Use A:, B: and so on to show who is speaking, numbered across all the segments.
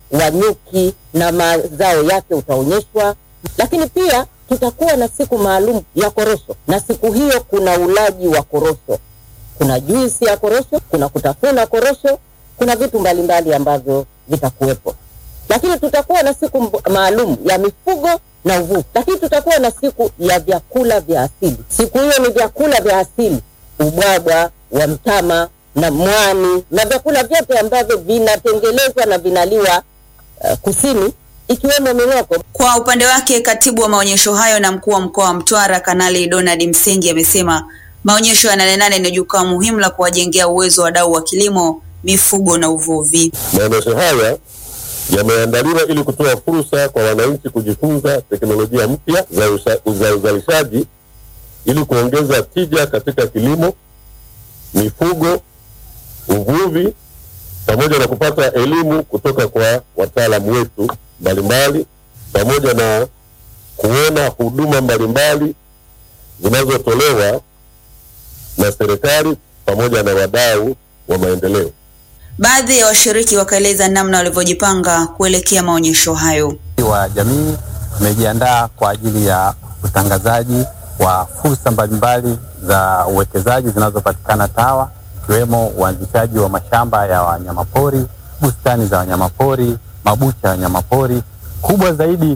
A: wa nyuki na mazao yake utaonyeshwa. Lakini pia tutakuwa na siku maalum ya korosho, na siku hiyo kuna ulaji wa korosho, kuna juisi ya korosho, kuna kutafuna korosho, kuna vitu mbalimbali ambavyo vitakuwepo. Lakini tutakuwa na siku maalum ya mifugo na uvuvi. Lakini tutakuwa na siku ya vyakula vya asili. Siku hiyo ni vyakula vya asili, ubwabwa wa mtama na mwani na vyakula vyote ambavyo vinatengenezwa na vinaliwa kusini, ikiwemo miwako.
B: Kwa upande wake, katibu wa maonyesho hayo na mkuu wa mkoa wa Mtwara Kanali Donald Msengi amesema maonyesho ya Nane Nane ni jukwaa muhimu la kuwajengea uwezo wadau wa kilimo, mifugo na uvuvi.
C: Maonyesho haya yameandaliwa ili kutoa fursa kwa wananchi kujifunza teknolojia mpya za uzalishaji ili kuongeza tija katika kilimo, mifugo, uvuvi, pamoja na kupata elimu kutoka kwa wataalamu wetu mbalimbali, pamoja na kuona huduma mbalimbali zinazotolewa na serikali pamoja na wadau wa maendeleo.
B: Baadhi ya washiriki wakaeleza namna walivyojipanga kuelekea maonyesho hayo.
D: Wa jamii tumejiandaa kwa ajili ya utangazaji wa fursa mbalimbali za uwekezaji zinazopatikana TAWA, ikiwemo uanzishaji wa mashamba ya wanyamapori, bustani za wanyamapori, mabucha ya wanyamapori. Kubwa zaidi,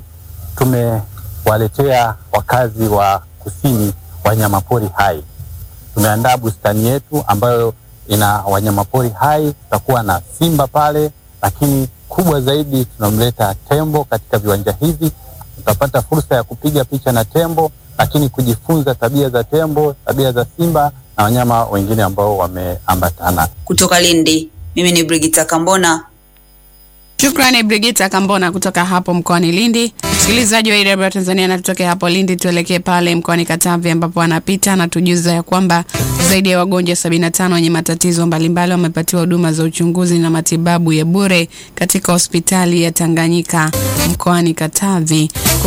D: tumewaletea wakazi wa kusini wanyamapori hai. Tumeandaa bustani yetu ambayo ina wanyamapori hai, tutakuwa na simba pale, lakini kubwa zaidi tunamleta tembo katika viwanja hivi. Tutapata fursa ya kupiga picha na tembo, lakini kujifunza tabia za tembo, tabia za simba na wanyama wengine ambao wameambatana.
B: Kutoka Lindi, mimi ni Brigita Kambona.
E: Shukrani Brigita Kambona kutoka hapo mkoani Lindi. Msikilizaji wa IW Tanzania, na tutoke hapo Lindi tuelekee pale mkoani Katavi ambapo anapita na tujuza ya kwamba zaidi ya wagonjwa 75 wenye matatizo mbalimbali wamepatiwa huduma za uchunguzi na matibabu ya bure katika hospitali ya Tanganyika mkoani Katavi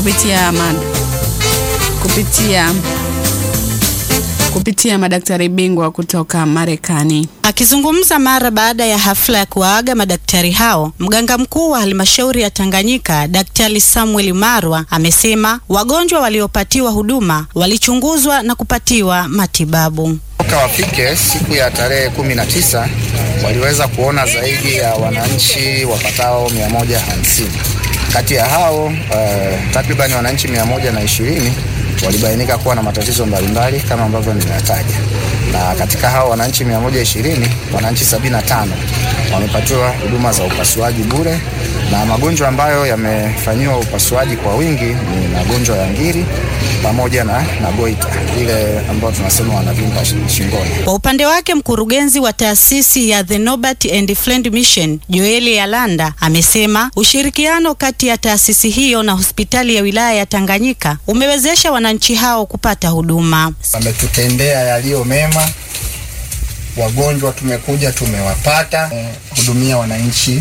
E: kupitia madaktari bingwa kutoka Marekani.
F: Akizungumza mara baada ya hafla ya kuwaaga madaktari hao, mganga mkuu wa halmashauri ya Tanganyika Daktari Samuel Marwa amesema wagonjwa waliopatiwa huduma walichunguzwa na kupatiwa matibabu.
G: Toka wafike siku ya tarehe 19 waliweza kuona zaidi ya wananchi wapatao 150. Kati ya hao takriban wananchi 120 walibainika kuwa na matatizo mbalimbali kama ambavyo nimeyataja. Na katika hao wananchi 120, wananchi 75 wamepatiwa huduma za upasuaji bure, na magonjwa ambayo yamefanyiwa upasuaji kwa wingi ni magonjwa ya ngiri pamoja na goita, ile ambayo tunasema wanavimba shingoni.
F: Kwa upande wake, mkurugenzi wa taasisi ya The Norbert and Friend Mission Joel Yalanda amesema ushirikiano kati ya taasisi hiyo na hospitali ya wilaya ya Tanganyika umewezesha wananchi hao kupata huduma.
G: Wametutendea yaliyo mema, wagonjwa tumekuja tumewapata, hudumia wananchi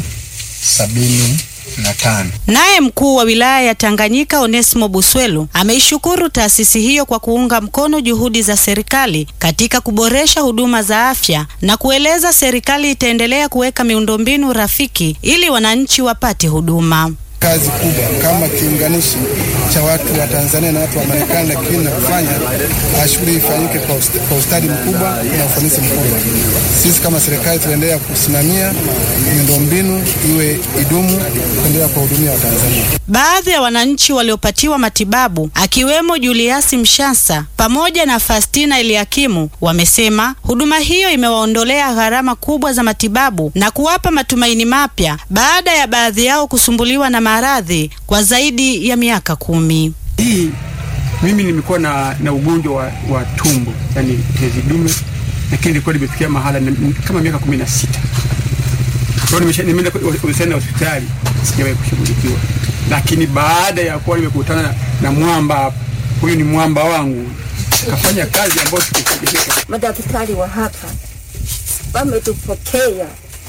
G: 75.
F: Naye mkuu wa wilaya ya Tanganyika Onesmo Buswelu ameishukuru taasisi hiyo kwa kuunga mkono juhudi za serikali katika kuboresha huduma za afya na kueleza serikali itaendelea kuweka miundombinu rafiki ili wananchi wapate huduma.
H: Kazi kubwa kama kiunganishi cha watu wa Tanzania na watu wa Marekani, lakini na kufanya shughuli ifanyike kwa ustadi mkubwa na ufanisi mkubwa. Sisi kama serikali tunaendelea kusimamia miundombinu iwe idumu kuendelea kuhudumia wa Tanzania.
F: Baadhi ya wananchi waliopatiwa matibabu akiwemo Julius Mshansa pamoja na Fastina Eliakimu wamesema huduma hiyo imewaondolea gharama kubwa za matibabu na kuwapa matumaini mapya baada ya baadhi yao kusumbuliwa na maradhi kwa zaidi ya miaka 10.
I: Mimi nimekuwa na ugonjwa wa tumbo, yani tezi dume, lakini nilikuwa nimefikia mahala kama miaka 16. Kwa hiyo nimeenda hospitali sijawahi kushughulikiwa. Lakini baada ya kuwa nimekutana na mwamba, huyu ni mwamba wangu, kafanya kazi ambayo tukitegemea.
J: Madaktari wa hapa wametupokea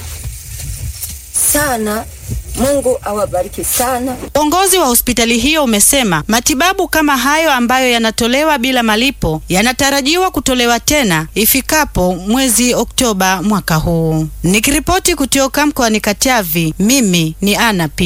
J: sana. Mungu awabariki sana.
F: Uongozi wa hospitali hiyo umesema matibabu kama hayo ambayo yanatolewa bila malipo yanatarajiwa kutolewa tena ifikapo mwezi Oktoba mwaka huu. Nikiripoti kutoka mkoani Katavi, mimi ni Ana P.